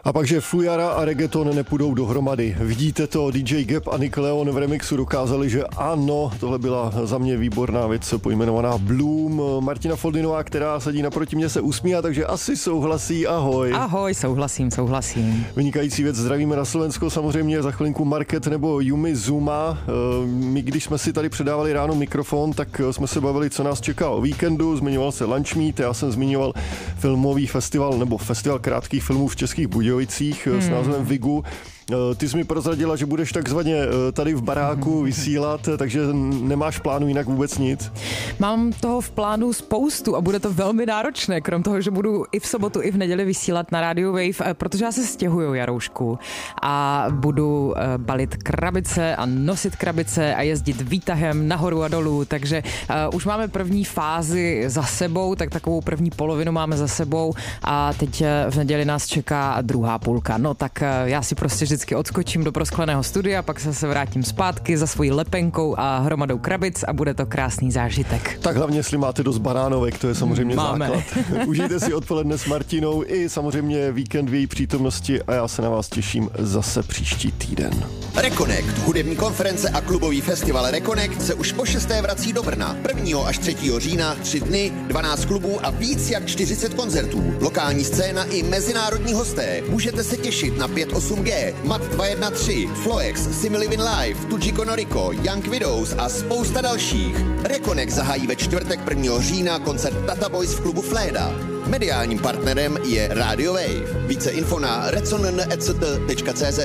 A pak, že Fujara a reggaeton nepůjdou dohromady. Vidíte to, DJ Gap a Nick Leon v remixu dokázali, že ano, tohle byla za mě výborná věc pojmenovaná Bloom. Martina Foldinová, která sedí naproti mě, se usmívá, takže asi souhlasí. Ahoj. Ahoj, souhlasím. Vynikající věc, zdravíme na Slovensko, samozřejmě za chvilinku Market nebo Yumi Zuma. My, když jsme si tady předávali ráno mikrofon, tak jsme se bavili, co nás čeká o víkendu, zmiňoval se Lunch Meet, já jsem zmiňoval filmový festival nebo festival krátkých filmů v Českých Budějovicích s názvem Vigu. Ty jsi mi prozradila, že budeš takzvaně tady v baráku vysílat, takže nemáš v plánu jinak vůbec nic? Mám toho v plánu spoustu a bude to velmi náročné, krom toho, že budu i v sobotu, i v neděli vysílat na Radio Wave, protože já se stěhuju, Jaroušku, a budu balit krabice a nosit krabice a jezdit výtahem nahoru a dolů, takže už máme první fázi za sebou, tak takovou první polovinu máme za sebou a teď v neděli nás čeká druhá půlka. No tak já si prostě vždycky odskočím do proskleného studia, pak se vrátím zpátky za svojí lepenkou a hromadou krabic a bude to krásný zážitek. Tak hlavně, jestli máte dost banánovek, to je samozřejmě Máme. základ. Užijte si odpoledne s Martinou i samozřejmě víkend v její přítomnosti a já se na vás těším zase příští týden. Reconnect, hudební konference a klubový festival Reconnect se už po 6. vrací do Brna. 1. až 3. října 3 dny, 12 klubů a víc jak 40 koncertů. Lokální scéna i mezinárodní hosté. Můžete se těšit na 5-8G, Mat 213, Floex, Similivin Live, Tujiko Noriko, Young Widows a spousta dalších. Reconnect zahájí ve čtvrtek 1. října koncert Tata Boys v klubu Fléda. Mediálním partnerem je Radio Wave. Více info na reconen.cz.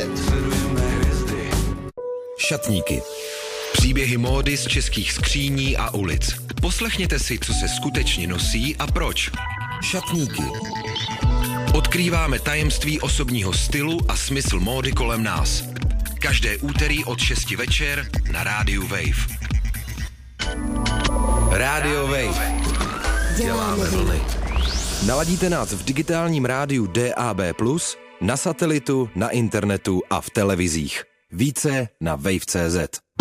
Šatníky. Příběhy módy z českých skříní a ulic. Poslechněte si, co se skutečně nosí a proč. Šatníky. Odkrýváme tajemství osobního stylu a smysl módy kolem nás. Každé úterý od 6 večer na rádiu Wave. Radio Wave. Děláme vlny. Naladíte nás v digitálním rádiu DAB+, na satelitu, na internetu a v televizích. Více na wave.cz.